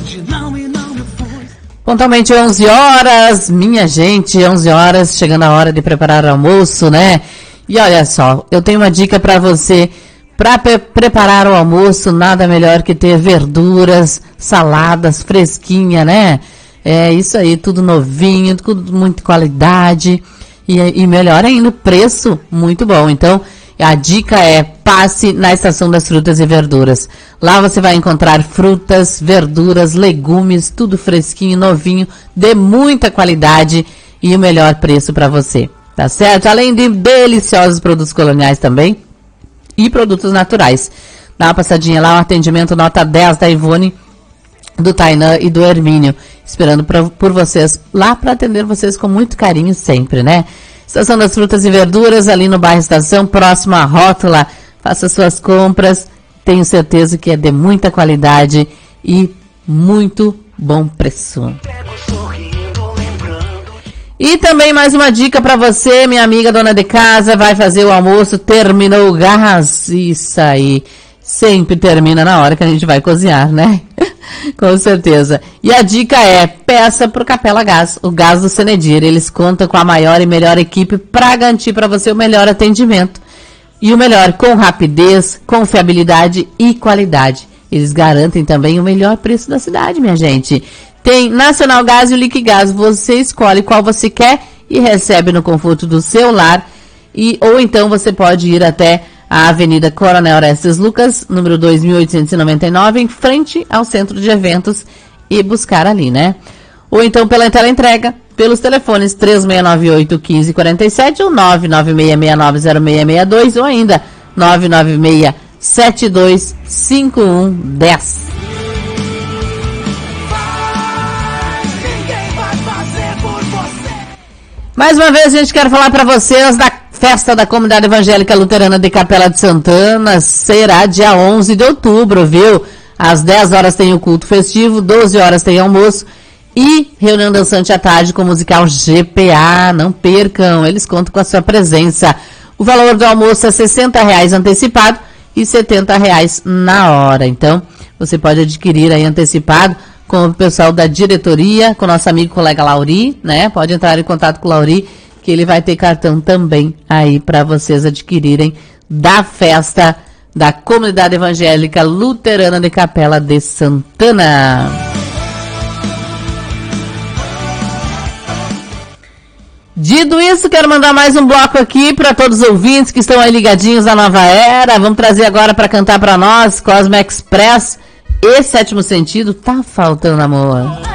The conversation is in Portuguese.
Pontualmente 11 horas, minha gente, 11 horas, chegando a hora de preparar o almoço, né? E olha só, eu tenho uma dica para você, para preparar o almoço, nada melhor que ter verduras, saladas, fresquinha, né? É isso aí, tudo novinho, tudo muito qualidade e melhor ainda, preço muito bom. Então, a dica é, passe na Estação das Frutas e Verduras. Lá você vai encontrar frutas, verduras, legumes, tudo fresquinho, novinho, de muita qualidade e o melhor preço para você, tá certo? Além de deliciosos produtos coloniais também e produtos naturais. Dá uma passadinha lá, um atendimento nota 10 da Ivone, do Tainã e do Hermínio, esperando por vocês lá para atender vocês com muito carinho sempre, né? Estação das Frutas e Verduras, ali no bairro Estação, próximo à Rótula. Faça suas compras. Tenho certeza que é de muita qualidade e muito bom preço. E também mais uma dica para você, minha amiga dona de casa, vai fazer o almoço, terminou o gás. Isso aí. Sempre termina na hora que a gente vai cozinhar, né? Com certeza. E a dica é, peça pro Capela Gás, o gás do Senedir. Eles contam com a maior e melhor equipe para garantir para você o melhor atendimento. E o melhor, com rapidez, confiabilidade e qualidade. Eles garantem também o melhor preço da cidade, minha gente. Tem Nacional Gás e o Liquigás. Você escolhe qual você quer e recebe no conforto do seu lar. Ou então você pode ir até a Avenida Coronel Orestes Lucas, número 2899, em frente ao Centro de Eventos, e buscar ali, né? Ou então pela teleentrega, pelos telefones 3698-1547 ou 996690662 ou ainda 996725110. Mais uma vez, a gente quer falar para vocês da Festa da Comunidade Evangélica Luterana de Capela de Santana. Será dia 11 de outubro, viu? Às 10 horas tem o culto festivo, 12 horas tem almoço e reunião dançante à tarde com o musical GPA. Não percam, eles contam com a sua presença. O valor do almoço é R$60 antecipado e R$70 na hora. Então, você pode adquirir aí antecipado com o pessoal da diretoria, com o nosso amigo colega Lauri, né? Pode entrar em contato com o Lauri, que ele vai ter cartão também aí para vocês adquirirem da festa da Comunidade Evangélica Luterana de Capela de Santana. Dito isso, quero mandar mais um bloco aqui para todos os ouvintes que estão aí ligadinhos na Nova Era. Vamos trazer agora para cantar para nós Cosmo Express e Sétimo Sentido, Tá Faltando Amor.